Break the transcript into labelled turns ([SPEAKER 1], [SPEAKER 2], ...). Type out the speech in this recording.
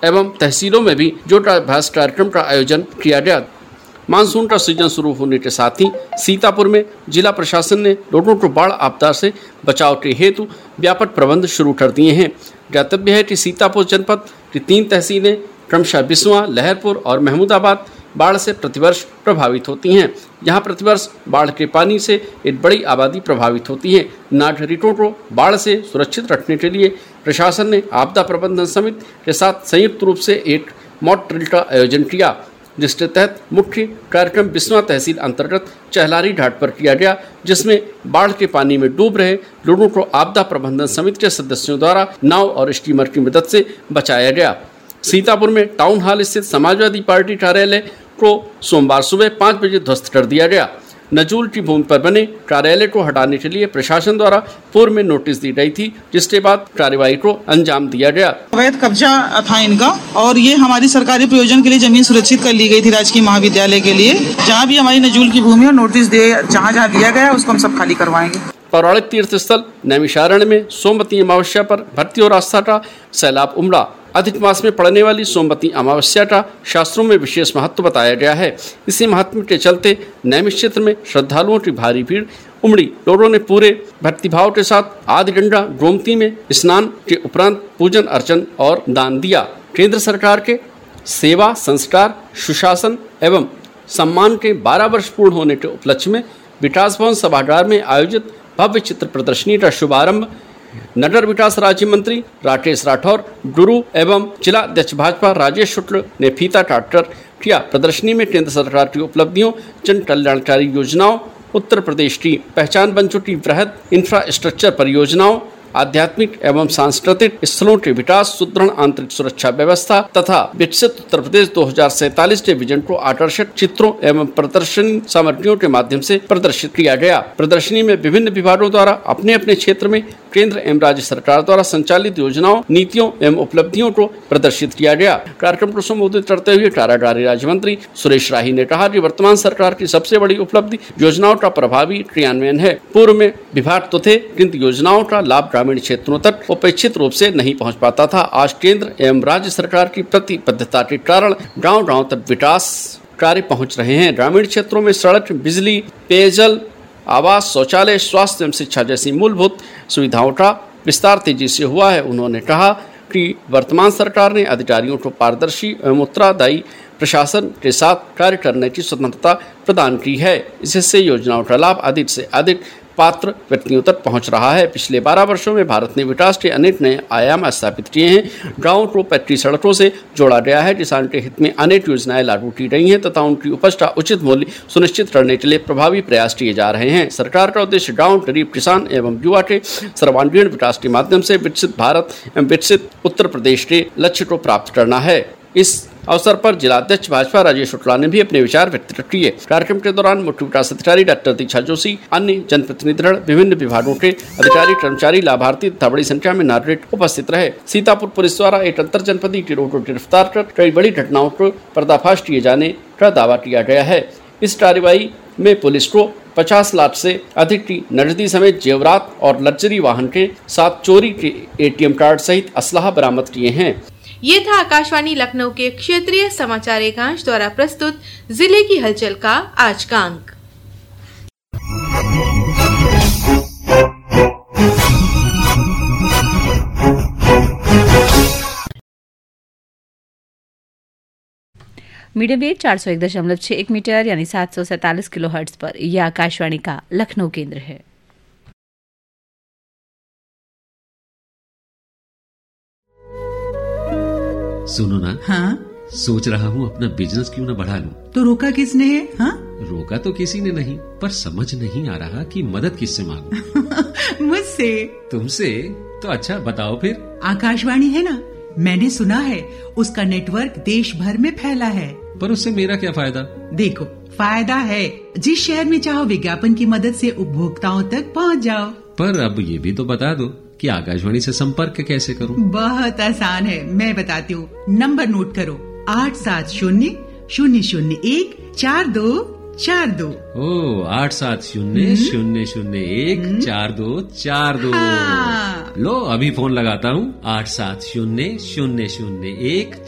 [SPEAKER 1] एवं तहसीलों में भी योगाभ्यास कार्यक्रम का आयोजन किया गया। मानसून का सीजन शुरू होने के साथ ही सीतापुर में जिला प्रशासन ने लोगों को बाढ़ आपदा से बचाव के हेतु व्यापक प्रबंध शुरू कर दिए हैं। ज्ञातव्य है कि सीतापुर जनपद की 3 तहसीलें क्रमशः बिस्वा, लहरपुर और महमूदाबाद बाढ़ से प्रतिवर्ष प्रभावित होती हैं। यहाँ प्रतिवर्ष बाढ़ के पानी से एक बड़ी आबादी प्रभावित होती है। नागरिकों को बाढ़ से सुरक्षित रखने के लिए प्रशासन ने आपदा प्रबंधन समिति के साथ संयुक्त रूप से एक मॉक ड्रिल का आयोजन किया, जिसके तहत मुख्य कार्यक्रम बिस्वा तहसील अंतर्गत चहलारी घाट पर किया गया, जिसमें बाढ़ के पानी में डूब रहे लोगों को आपदा प्रबंधन समिति के सदस्यों द्वारा नाव और स्टीमर की मदद से बचाया गया। सीतापुर में टाउन हॉल स्थित समाजवादी पार्टी कार्यालय को सोमवार सुबह 5 बजे ध्वस्त कर दिया गया। नजूल की भूमि पर बने कार्यालय को हटाने के लिए प्रशासन द्वारा पूर्व में नोटिस दी गई थी, जिसके बाद कार्रवाई को अंजाम दिया गया।
[SPEAKER 2] अवैध कब्जा था इनका और ये हमारी सरकारी प्रयोजन के लिए जमीन सुरक्षित कर ली गई थी राजकीय महाविद्यालय के लिए। जहाँ भी हमारी नजूल की भूमि और नोटिस दे जहाँ दिया गया उसको हम सब खाली करवाएंगे।
[SPEAKER 1] पौराणिक तीर्थ स्थल नैमिषारण्य में सोमवती अमावस्या पर भक्ति और आस्था का सैलाब उमड़ा। अधिक मास में पड़ने वाली सोमवती अमावस्या का शास्त्रों में विशेष महत्व बताया गया है। इसी महत्व के चलते नैमिष क्षेत्र में श्रद्धालुओं की भारी भीड़ उमड़ी। लोगों ने पूरे भक्तिभाव के साथ आदिगंगा गोमती में स्नान के उपरांत पूजन अर्चन और दान दिया। केंद्र सरकार के सेवा, संस्कार, सुशासन एवं सम्मान के 12 वर्ष पूर्ण होने के उपलक्ष्य में विकास भवन सभागार में आयोजित भव्य चित्र प्रदर्शनी का शुभारंभ नगर विकास राज्य मंत्री राकेश राठौर, गुरु एवं जिला अध्यक्ष भाजपा राजेश शुक्ल ने फीता काटकर किया। प्रदर्शनी में केंद्र सरकार की उपलब्धियों, जन कल्याणकारी योजनाओं, उत्तर प्रदेश की पहचान बन चुकी वृहद इंफ्रास्ट्रक्चर परियोजनाओं, आध्यात्मिक एवं सांस्कृतिक स्थलों के विकास, सुदृढ़ आंतरिक सुरक्षा व्यवस्था तथा विकसित उत्तर प्रदेश 2047 के विजन को आकर्षक चित्रों एवं प्रदर्शनी सामग्रियों के माध्यम से प्रदर्शित किया गया। प्रदर्शनी में विभिन्न विभागों द्वारा अपने अपने क्षेत्र में केंद्र एवं राज्य सरकार द्वारा संचालित योजनाओं, नीतियों एवं उपलब्धियों को प्रदर्शित किया गया। कार्यक्रम को संबोधित करते हुए कारागारी राज्य मंत्री सुरेश राही ने कहा कि वर्तमान सरकार की सबसे बड़ी उपलब्धि योजनाओं का प्रभावी क्रियान्वयन है। पूर्व में विभाग तो थे, किंतु योजनाओं का लाभ ग्रामीण क्षेत्रों तक उपेक्षित रूप से नहीं पहुंच पाता था। आज केंद्र एवं राज्य सरकार की प्रतिबद्धता के कारण गांव-गांव तक विकास कार्य पहुंच रहे हैं। ग्रामीण क्षेत्रों में सड़क, बिजली, पेयजल, आवास, शौचालय, स्वास्थ्य एवं शिक्षा जैसी मूलभूत सुविधाओं का विस्तार तेजी से हुआ है। उन्होंने कहा कि वर्तमान सरकार ने अधिकारियों को पारदर्शी एवं उत्तरदायी प्रशासन के साथ कार्य करने की स्वतंत्रता प्रदान की है। इससे योजनाओं का लाभ अधिक से अधिक पात्र व्यक्तियों तक पहुंच रहा है। पिछले 12 वर्षों में भारत ने विकास के अनेक नए आयाम स्थापित किए हैं। गांवों को पक्की सड़कों से जोड़ा गया है। किसान के हित में अनेक योजनाएं लागू की गई हैं तथा उनकी उपज का उचित मूल्य सुनिश्चित करने के लिए प्रभावी प्रयास किए जा रहे हैं। सरकार का उद्देश्य गाँव, गरीब किसान एवं युवा के सर्वांगीण विकास के माध्यम से विकसित भारत एवं विकसित उत्तर प्रदेश के लक्ष्य को प्राप्त करना है। इस अवसर पर जिला अध्यक्ष भाजपा राजेश शुक्ला ने भी अपने विचार व्यक्त किए। कार्यक्रम के दौरान मुख्य विकास अधिकारी डॉक्टर दीक्षा जोशी, अन्य जनप्रतिनिधिगण, विभिन्न विभागों के अधिकारी, कर्मचारी, लाभार्थी तथा बड़ी संख्या में नागरिक उपस्थित रहे। सीतापुर पुलिस द्वारा एक अंतर जनपदीय गिरोह को गिरफ्तार कर कई बड़ी घटनाओं को पर्दाफाश किए जाने का दावा किया गया है। इस कार्रवाई में पुलिस को 50 लाख से अधिक की नकदी समेत जेवरात और लग्जरी वाहन के साथ चोरी के ATM कार्ड सहित असलाह बरामद किए हैं।
[SPEAKER 3] ये था आकाशवाणी लखनऊ के क्षेत्रीय समाचार एकांश द्वारा प्रस्तुत जिले की हलचल का आज का अंक।
[SPEAKER 4] मीडियम वेव 401.61 मीटर यानी 747 किलोहर्ट्ज पर यह आकाशवाणी का लखनऊ केंद्र है।
[SPEAKER 5] सुनो ना,
[SPEAKER 6] हाँ?
[SPEAKER 5] सोच रहा हूँ अपना बिजनेस क्यों न बढ़ा लूं।
[SPEAKER 6] तो रोका किसने है? हाँ?
[SPEAKER 5] रोका तो किसी ने नहीं, पर समझ नहीं आ रहा कि मदद किससे मांगूं।
[SPEAKER 6] मुझसे?
[SPEAKER 5] तुमसे? तो अच्छा बताओ फिर।
[SPEAKER 6] आकाशवाणी है ना, मैंने सुना है उसका नेटवर्क देश भर में फैला है।
[SPEAKER 5] पर उससे मेरा क्या फायदा?
[SPEAKER 6] देखो, फायदा है। जिस शहर में चाहो विज्ञापन की मदद से उपभोक्ताओं तक पहुँच जाओ। पर
[SPEAKER 5] अब ये भी तो बता दो कि आकाशवाणी से संपर्क कैसे करूं?
[SPEAKER 6] बहुत आसान है, मैं बताती हूँ। नंबर नोट करो, 870-001-4242।
[SPEAKER 5] ओ 870-001-4242।
[SPEAKER 6] हाँ।
[SPEAKER 5] लो अभी फोन लगाता हूँ। 870-001